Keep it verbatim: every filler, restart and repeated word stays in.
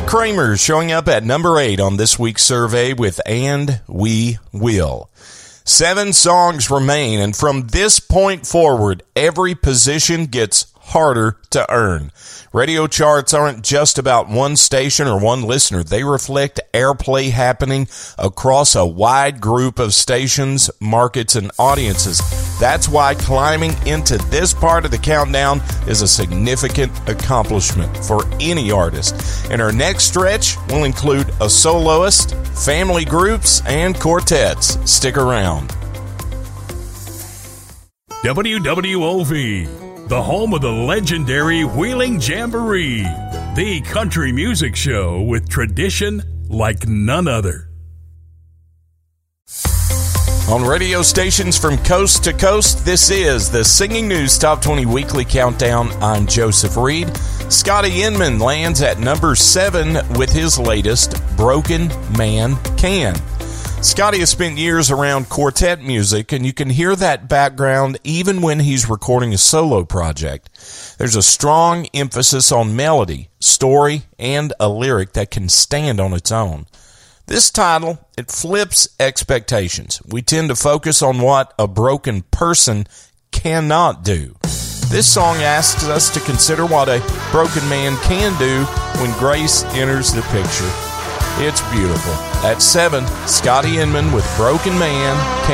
Kramer showing up at number eight on this week's survey with And We Will. Seven songs remain, and from this point forward, every position gets harder to earn. Radio charts aren't just about one station or one listener. They reflect airplay happening across a wide group of stations, markets, and audiences. That's why climbing into this part of the countdown is a significant accomplishment for any artist. In our next stretch, we'll include a soloist, family groups, and quartets. Stick around. W W O V, the home of the legendary Wheeling Jamboree, the country music show with tradition like none other. On radio stations from coast to coast, this is the Singing News Top twenty Weekly Countdown. I'm Joseph Reed. Scotty Inman lands at number seven with his latest, Broken Man Can. Scotty has spent years around quartet music, and you can hear that background even when he's recording a solo project. There's a strong emphasis on melody, story, and a lyric that can stand on its own. This title, it flips expectations. We tend to focus on what a broken person cannot do. This song asks us to consider what a broken man can do when grace enters the picture. It's beautiful. At seven, Scotty Inman with Broken Man Can.